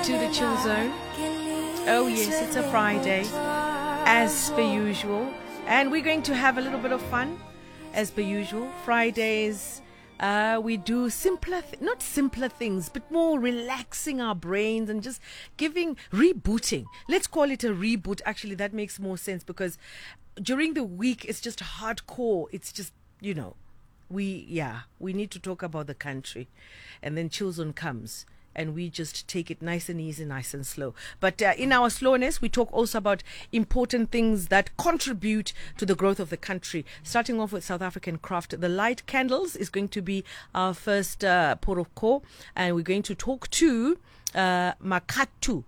to the Chill Zone. Oh yes, it's a Friday, as per usual. And we're going to have a little bit of fun, as per usual. Fridays, we do not simpler things, but more relaxing our brains and just rebooting. Let's call it a reboot. Actually, that makes more sense because during the week, it's just hardcore. It's just, we need to talk about the country. And then Chill Zone comes. And we just take it nice and easy, nice and slow. But in our slowness, we talk also about important things that contribute to the growth of the country. Starting off with South African craft. The light candles is going to be our first port of call. And we're going to talk to Makatu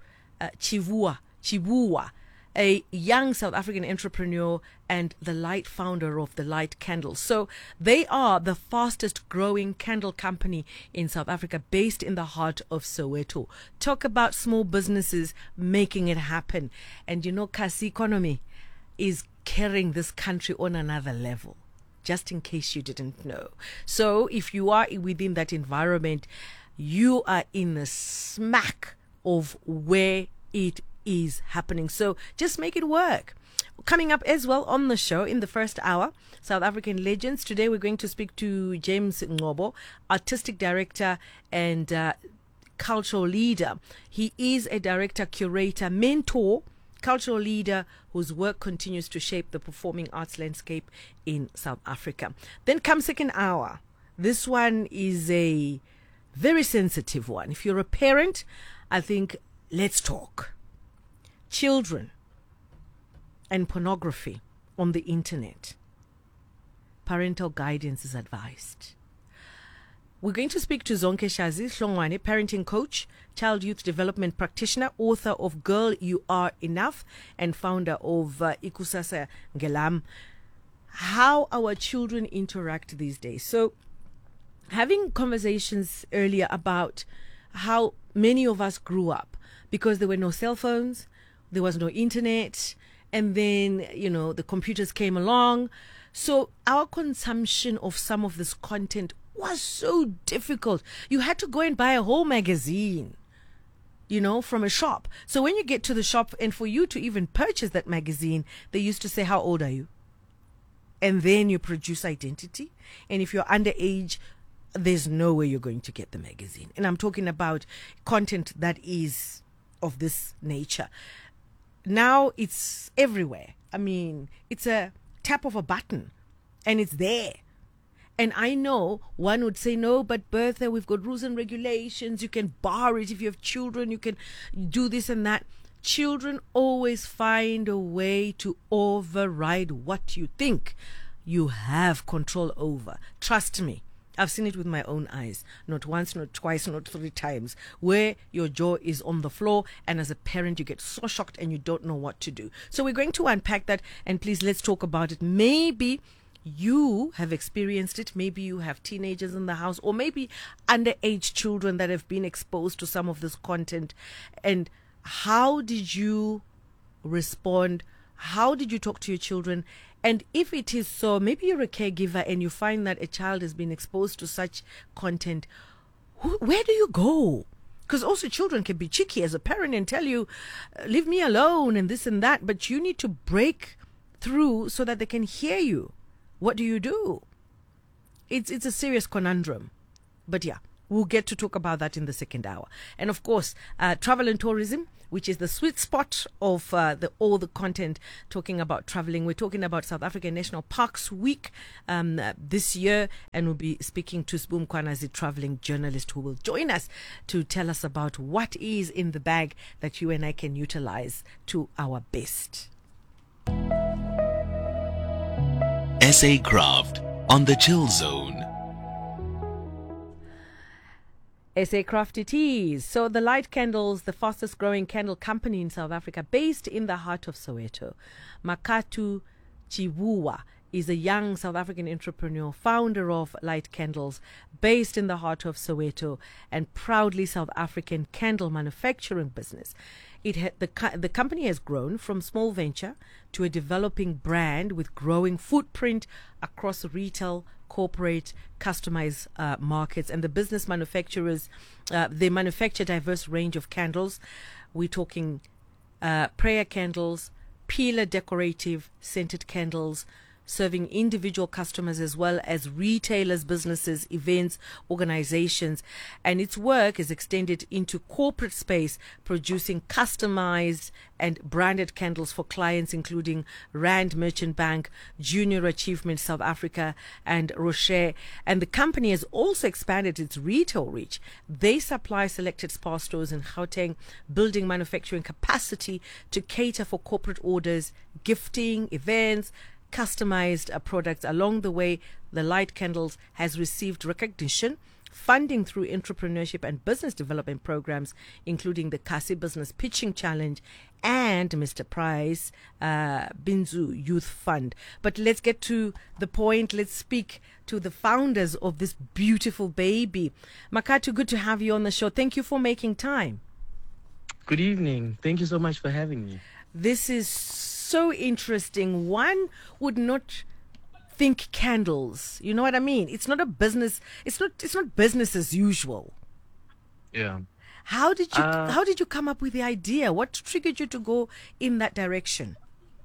Chivua, a young South African entrepreneur and the light founder of the Light Candles. So they are the fastest growing candle company in South Africa, based in the heart of Soweto. Talk about small businesses making it happen. And Kasi economy is carrying this country on another level, just in case you didn't know. So if you are within that environment, you are in the smack of where it is happening. So just make it work. Coming up as well on the show in the first hour, South African legends. Today we're going to speak to James Ngobo, artistic director and cultural leader. He is a director, curator, mentor, cultural leader whose work continues to shape the performing arts landscape in South Africa. Then comes second hour. This one is a very sensitive one. If you're a parent, I think let's talk. Children and pornography on the internet. Parental guidance is advised. We're going to speak to Zonke Shazi Hlongwane, parenting coach, child youth development practitioner, author of Girl You Are Enough, and founder of Ikusasa Ngelam. How our children interact these days. So, having conversations earlier about how many of us grew up because there were no cell phones, there was no internet, and then, the computers came along. So our consumption of some of this content was so difficult. You had to go and buy a whole magazine, from a shop. So when you get to the shop, and for you to even purchase that magazine, they used to say, how old are you? And then you produce identity. And if you're underage, there's no way you're going to get the magazine. And I'm talking about content that is of this nature. Now it's everywhere. I mean, it's a tap of a button and it's there. And I know one would say, no, but Bertha, we've got rules and regulations. You can bar it if you have children. You can do this and that. Children always find a way to override what you think you have control over. Trust me. I've seen it with my own eyes, not once, not twice, not 3 times, where your jaw is on the floor, and as a parent, you get so shocked and you don't know what to do. So we're going to unpack that, and please, let's talk about it. Maybe you have experienced it. Maybe you have teenagers in the house, or maybe underage children that have been exposed to some of this content. And how did you respond? How did you talk to your children? And if it is so, maybe you're a caregiver and you find that a child has been exposed to such content. Where do you go? Because also children can be cheeky as a parent and tell you, leave me alone and this and that. But you need to break through so that they can hear you. What do you do? It's a serious conundrum. But yeah, we'll get to talk about that in the second hour. And of course, travel and tourism, which is the sweet spot of all the content talking about traveling. We're talking about South African National Parks Week this year, and we'll be speaking to Sbu Mkwanazi, traveling journalist, who will join us to tell us about what is in the bag that you and I can utilize to our best. SA Craft on the Chill Zone. SA Craft it is. So the Light Candles, the fastest growing candle company in South Africa, based in the heart of Soweto. Makatu Chivua is a young South African entrepreneur, founder of Light Candles, based in the heart of Soweto, and proudly South African candle manufacturing business. The company has grown from small venture to a developing brand with growing footprint across retail, corporate customized markets. And the business manufacturers, they manufacture a diverse range of candles. We're talking prayer candles, peeler decorative scented candles, serving individual customers as well as retailers, businesses, events, organizations. And its work is extended into corporate space, producing customized and branded candles for clients including Rand Merchant Bank, Junior Achievement South Africa, and Rocher. And the company has also expanded its retail reach. They supply selected SPAR stores in Gauteng, building manufacturing capacity to cater for corporate orders, gifting, events, customized products. Along the way, the Light Candles has received recognition, funding through entrepreneurship and business development programs, including the Kasi Business Pitching Challenge and Mr. Price Binzu Youth Fund. But let's get to the point. Let's speak to the founders of this beautiful baby. Makatu, good to have you on the show. Thank you for making time. Good evening. Thank you so much for having me. This is so interesting. One would not think candles. You know what I mean? It's not a business. It's not business as usual. Yeah. How did you come up with the idea? What triggered you to go in that direction?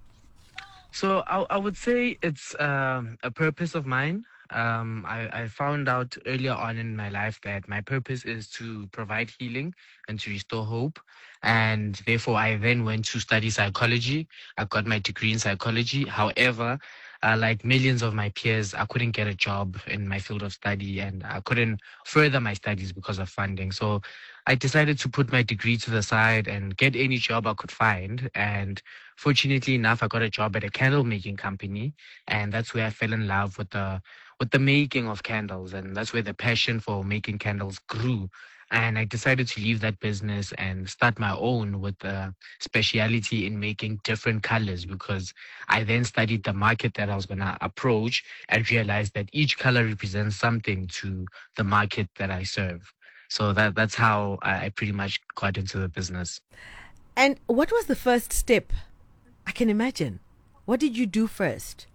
So I would say it's a purpose of mine. I found out earlier on in my life that my purpose is to provide healing and to restore hope. And therefore, I then went to study psychology. I got my degree in psychology. However, like millions of my peers, I couldn't get a job in my field of study and I couldn't further my studies because of funding. So I decided to put my degree to the side and get any job I could find. And fortunately enough, I got a job at a candle making company. And that's where I fell in love with the making of candles. And that's where the passion for making candles grew. And I decided to leave that business and start my own with a speciality in making different colors, because I then studied the market that I was going to approach and realized that each color represents something to the market that I serve. So that's how I pretty much got into the business. And what was the first step? I can imagine. What did you do first?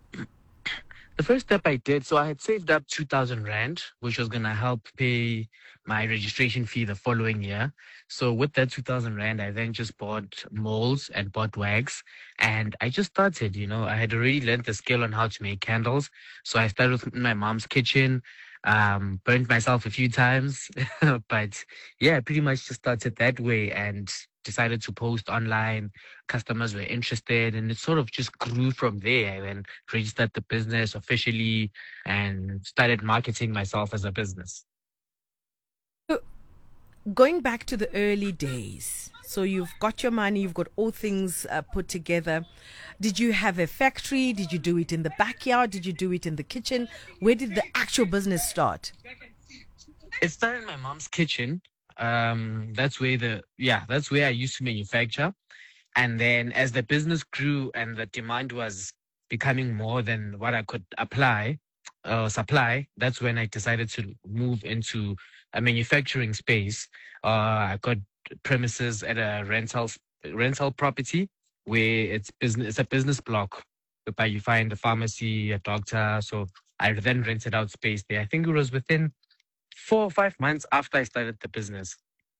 The first step I did, so I had saved up 2,000 Rand, which was going to help pay my registration fee the following year. So with that 2,000 Rand, I then just bought molds and bought wax. And I just started, I had already learned the skill on how to make candles. So I started with my mom's kitchen, burnt myself a few times. But yeah, pretty much just started that way and decided to post online. Customers were interested and it sort of just grew from there. I then registered the business officially and started marketing myself as a business. So, going back to the early days, so you've got your money, you've got all things put together. Did you have a factory? Did you do it in the backyard? Did you do it in the kitchen? Where did the actual business start? It started in my mom's kitchen. That's where I used to manufacture. And then as the business grew and the demand was becoming more than what I could supply, that's when I decided to move into a manufacturing space. I got premises at a rental property where it's a business block, whereby you find a pharmacy, a doctor. So I then rented out space there. I think it was within 4 or 5 months after I started the business.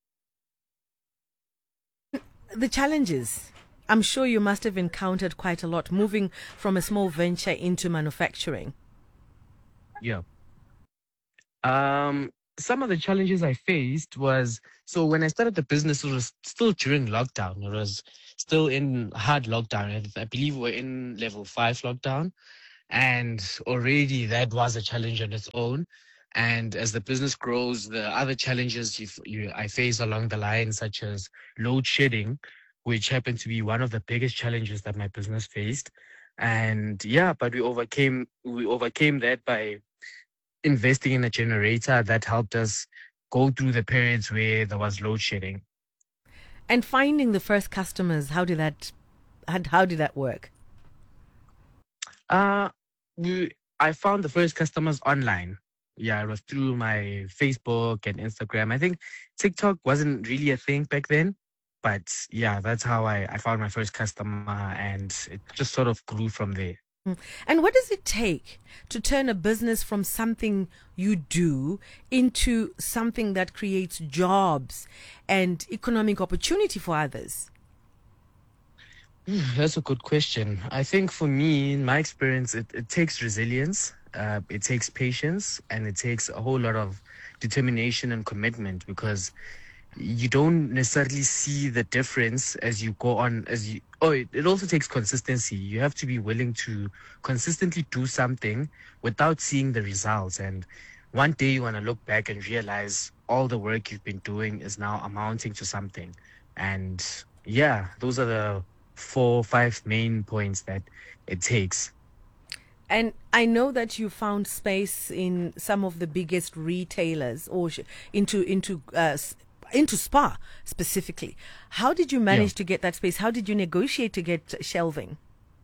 The challenges, I'm sure you must have encountered quite a lot moving from a small venture into manufacturing. Yeah. Some of the challenges I faced was, so when I started the business, it was still during lockdown. It was still in hard lockdown. I believe we're in level 5 lockdown. And already that was a challenge on its own. And as the business grows, the other challenges I face along the line, such as load shedding, which happened to be one of the biggest challenges that my business faced. And yeah, but we overcame that by investing in a generator that helped us go through the periods where there was load shedding. And finding the first customers, how did that work? I found the first customers online. Yeah, it was through my Facebook and Instagram. I think TikTok wasn't really a thing back then. But yeah, that's how I found my first customer, and it just sort of grew from there. And what does it take to turn a business from something you do into something that creates jobs and economic opportunity for others? That's a good question. I think for me, in my experience, it takes resilience, it takes patience, and it takes a whole lot of determination and commitment, because you don't necessarily see the difference as you go on. It also takes consistency. You have to be willing to consistently do something without seeing the results. And one day you want to look back and realize all the work you've been doing is now amounting to something. And yeah, those are the 4 or 5 main points that it takes. And I know that you found space in some of the biggest retailers, or into Spar specifically. How did you manage to get that space? How did you negotiate to get shelving?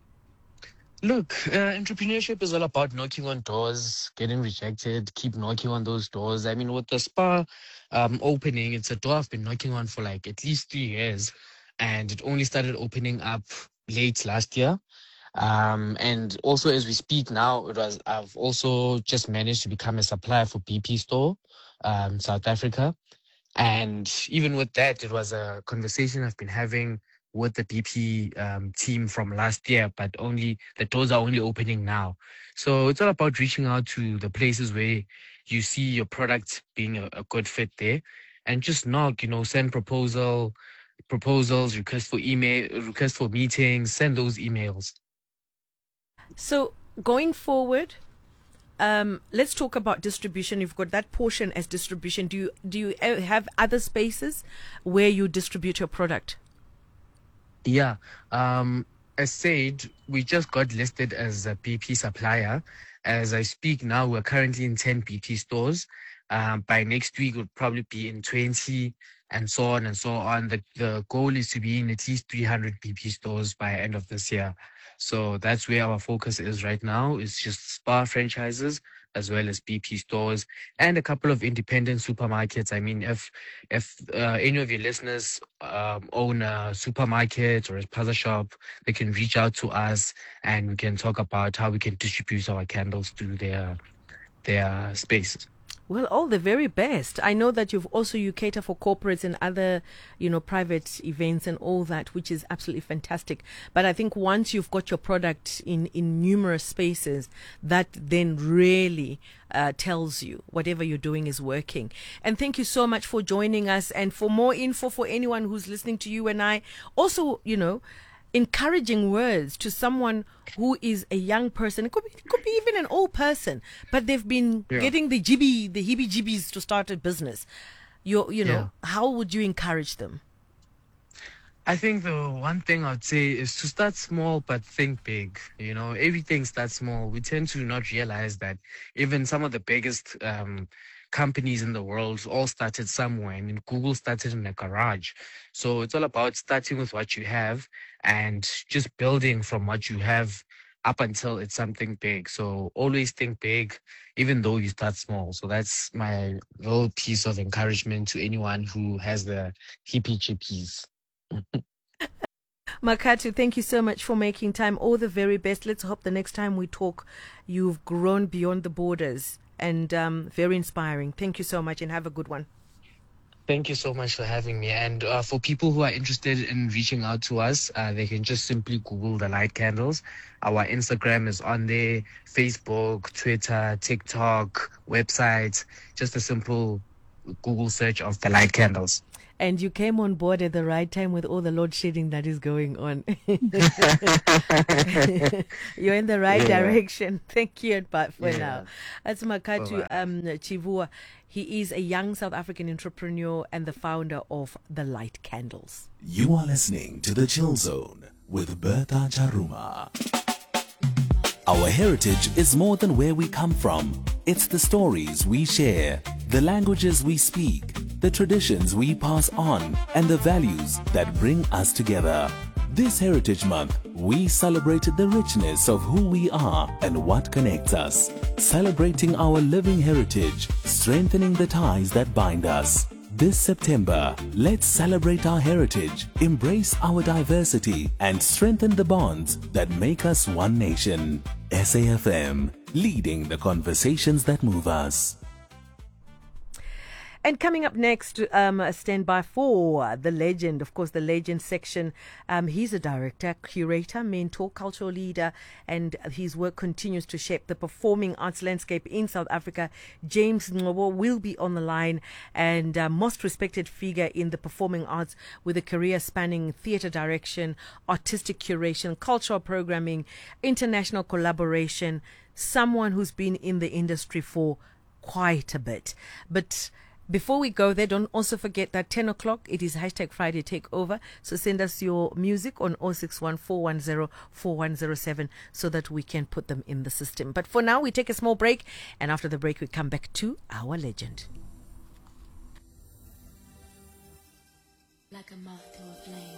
Look, entrepreneurship is all about knocking on doors, getting rejected, keep knocking on those doors. I mean, with the Spar opening, it's a door I've been knocking on for like at least 3 years, and it only started opening up late last year. And also, as we speak now, I've also just managed to become a supplier for BP Store, South Africa. And even with that, it was a conversation I've been having with the BP team from last year, but only the doors are only opening now. So it's all about reaching out to the places where you see your product being a good fit there, and just knock, send proposals, request for meetings, send those emails. So going forward, let's talk about distribution. You've got that portion as distribution. Do you have other spaces where you distribute your product? Yeah. As said, we just got listed as a BP supplier. As I speak now, we're currently in 10 BP stores. By next week, we'll probably be in 20, and so on and so on. The goal is to be in at least 300 BP stores by end of this year. So that's where our focus is right now. It's just Spar franchises as well as BP stores and a couple of independent supermarkets. I mean, if any of your listeners own a supermarket or a plaza shop, they can reach out to us and we can talk about how we can distribute our candles to their spaces. Well, all the very best. I know that you cater for corporates and other, private events and all that, which is absolutely fantastic. But I think once you've got your product in numerous spaces, that then really tells you whatever you're doing is working. And thank you so much for joining us. And for more info for anyone who's listening to you and I, also, encouraging words to someone who is a young person. It could be even an old person, but they've been getting the heebie-jeebies to start a business. How would you encourage them? I think the one thing I'd say is to start small but think big. Everything starts small. We tend to not realize that even some of the biggest companies in the world all started somewhere. I mean, Google started in a garage. So it's all about starting with what you have and just building from what you have up until it's something big. So always think big, even though you start small. So that's my little piece of encouragement to anyone who has the hippie chippies. Makatu, thank you so much for making time. All the very best. Let's hope the next time we talk, you've grown beyond the borders. And very inspiring. Thank you so much and have a good one. Thank you so much for having me. And for people who are interested in reaching out to us, they can just simply Google The Light Candles. Our Instagram is on there, Facebook, Twitter, TikTok, website. Just a simple Google search of The Light Candles. And you came on board at the right time with all the load shedding that is going on. You're in the right direction. Thank you, but for now. That's Makatu Chivua. He is a young South African entrepreneur and the founder of The Light Candles. You are listening to The Chill Zone with Bertha Charuma. Our heritage is more than where we come from. It's the stories we share, the languages we speak, the traditions we pass on, and the values that bring us together. This Heritage Month, we celebrate the richness of who we are and what connects us. Celebrating our living heritage, strengthening the ties that bind us. This September, let's celebrate our heritage, embrace our diversity, and strengthen the bonds that make us one nation. SAFM, leading the conversations that move us. And coming up next, stand by for the legend, of course, the legend section. He's a director, curator, mentor, cultural leader, and his work continues to shape the performing arts landscape in South Africa. James Ngcobo will be on the line, and most respected figure in the performing arts with a career spanning theatre direction, artistic curation, cultural programming, international collaboration, someone who's been in the industry for quite a bit. But before we go there, don't also forget that 10 o'clock, it is hashtag Friday Takeover. So send us your music on 061-410-4107 so that we can put them in the system. But for now, we take a small break. And after the break, we come back to our legend. Like a moth to a flame.